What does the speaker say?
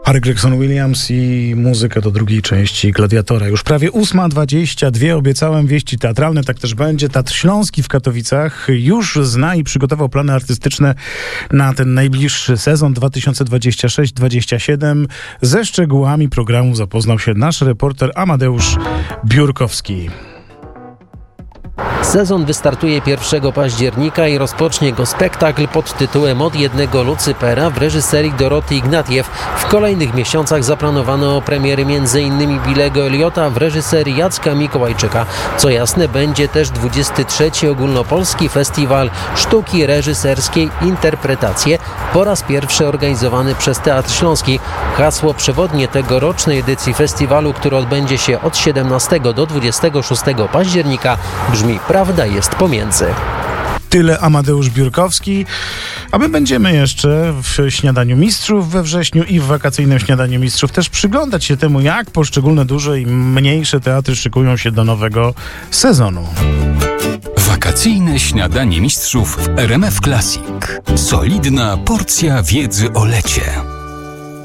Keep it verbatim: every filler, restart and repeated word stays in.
Harry Gregson Williams i muzyka do drugiej części Gladiatora. Już prawie ósma dwadzieścia dwa. Obiecałem wieści teatralne, tak też będzie. Teatr Śląski w Katowicach już zna i przygotował plany artystyczne na ten najbliższy sezon dwa tysiące dwudziesty szósty dwudziesty siódmy. Ze szczegółami programu zapoznał się nasz reporter Amadeusz Biurkowski. Sezon wystartuje pierwszego października i rozpocznie go spektakl pod tytułem Od jednego Lucypera w reżyserii Doroty Ignatiew. W kolejnych miesiącach zaplanowano premiery m.in. Billego Eliota w reżyserii Jacka Mikołajczyka. Co jasne, będzie też dwudziesty trzeci Ogólnopolski Festiwal Sztuki Reżyserskiej Interpretacje, po raz pierwszy organizowany przez Teatr Śląski. Hasło przewodnie tegorocznej edycji festiwalu, który odbędzie się od siedemnastego do dwudziestego szóstego października, brzmi Prawda jest pomiędzy. Tyle Amadeusz Biurkowski, a my będziemy jeszcze w Śniadaniu Mistrzów we wrześniu i w wakacyjnym Śniadaniu Mistrzów też przyglądać się temu, jak poszczególne duże i mniejsze teatry szykują się do nowego sezonu. Wakacyjne Śniadanie Mistrzów w R M F Classic. Solidna porcja wiedzy o lecie.